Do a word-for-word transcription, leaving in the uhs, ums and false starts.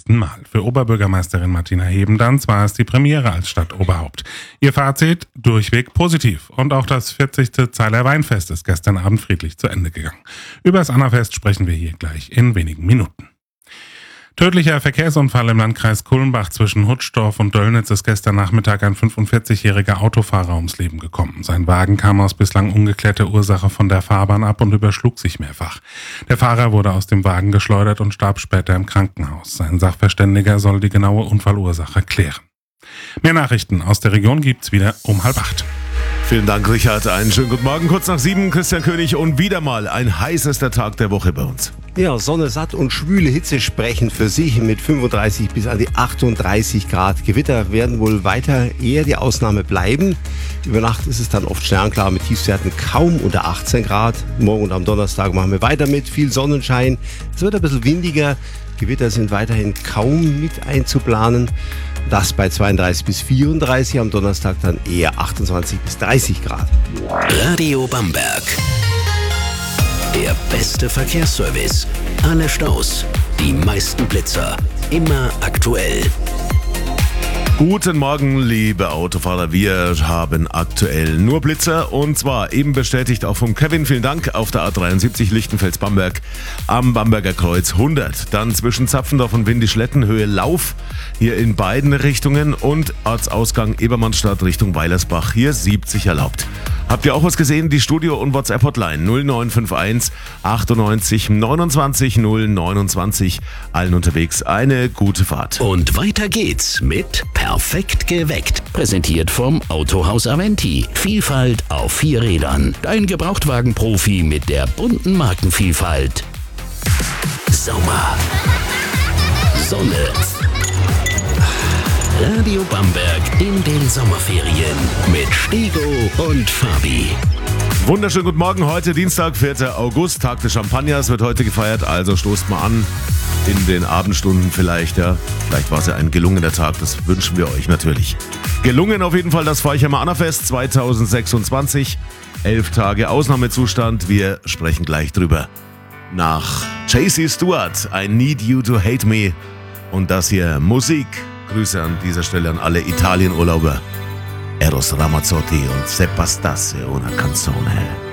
ersten Mal. Für Oberbürgermeisterin Martina Hebendanz war es die Premiere als Stadtoberhaupt. Ihr Fazit? Durchweg positiv. Und auch das vierzigste Zeiler Weinfest ist gestern Abend friedlich zu Ende gegangen. Über das Annafest sprechen wir hier gleich in wenigen Minuten. Tödlicher Verkehrsunfall im Landkreis Kulmbach zwischen Hutschdorf und Döllnitz ist gestern Nachmittag ein fünfundvierzigjähriger Autofahrer ums Leben gekommen. Sein Wagen kam aus bislang ungeklärter Ursache von der Fahrbahn ab und überschlug sich mehrfach. Der Fahrer wurde aus dem Wagen geschleudert und starb später im Krankenhaus. Sein Sachverständiger soll die genaue Unfallursache klären. Mehr Nachrichten aus der Region gibt's wieder um halb acht. Vielen Dank, Richard. Einen schönen guten Morgen. Kurz nach sieben, Christian König und wieder mal ein heißester Tag der Woche bei uns. Ja, Sonne, satt und schwüle Hitze sprechen für sich mit fünfunddreißig bis an die achtunddreißig Grad. Gewitter werden wohl weiter eher die Ausnahme bleiben. Über Nacht ist es dann oft sternklar mit Tiefstwerten kaum unter achtzehn Grad. Morgen und am Donnerstag machen wir weiter mit viel Sonnenschein. Es wird ein bisschen windiger. Gewitter sind weiterhin kaum mit einzuplanen. Das bei zweiunddreißig bis vierunddreißig, am Donnerstag dann eher achtundzwanzig bis dreißig Grad. Radio Bamberg. Der beste Verkehrsservice. Alle Staus, die meisten Blitzer, immer aktuell. Guten Morgen, liebe Autofahrer. Wir haben aktuell nur Blitzer und zwar eben bestätigt auch vom Kevin. Vielen Dank auf der A dreiundsiebzig Lichtenfels-Bamberg am Bamberger Kreuz hundert. Dann zwischen Zapfendorf und Windischletten Höhe Lauf hier in beiden Richtungen und Ortsausgang Ebermannstadt Richtung Weilersbach hier siebzig erlaubt. Habt ihr auch was gesehen? Die Studio- und WhatsApp-Hotline null neun fünf eins achtundneunzig neunundzwanzig null neunundzwanzig. Allen unterwegs eine gute Fahrt. Und weiter geht's mit Perfekt geweckt. Präsentiert vom Autohaus Aventi. Vielfalt auf vier Rädern. Dein Gebrauchtwagenprofi mit der bunten Markenvielfalt. Sommer. Sonne. Radio Bamberg in den Sommerferien mit Stego und Fabi. Wunderschönen guten Morgen, heute Dienstag, vierter August, Tag des Champagners wird heute gefeiert, also stoßt mal an in den Abendstunden vielleicht, ja. Vielleicht war es ja ein gelungener Tag, das wünschen wir euch natürlich. Gelungen auf jeden Fall das Forchheimer Annafest zweitausendsechsundzwanzig, elf Tage Ausnahmezustand, wir sprechen gleich drüber. Nach J C Stewart, I Need You to Hate Me und das hier Musik. Grüße an dieser Stelle an alle Italienurlauber. Eros Ramazzotti und Se bastasse una canzone.